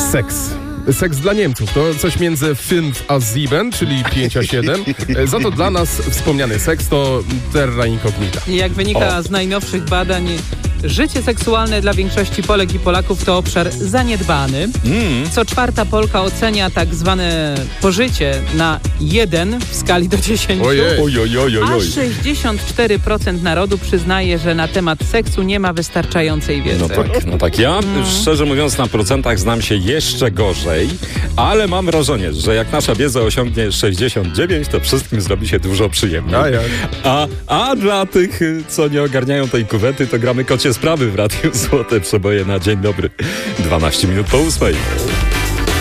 Seks dla Niemców to coś między 5 a 7, czyli 5 a 7. Za to dla nas wspomniany seks to terra incognita. Jak wynika z najnowszych badań, życie seksualne dla większości Polek i Polaków to obszar zaniedbany. Co czwarta Polka ocenia tak zwane pożycie na 1 w skali do 10. A 64% narodu przyznaje, że na temat seksu nie ma wystarczającej wiedzy. No tak. Ja szczerze mówiąc na procentach znam się jeszcze gorzej, ale mam wrażenie, że jak nasza wiedza osiągnie 69, to wszystkim zrobi się dużo przyjemniej. A dla tych, co nie ogarniają tej kuwety, to gramy kocie sprawy w Radiu Złote Przeboje na dzień dobry. 12 minut po 8.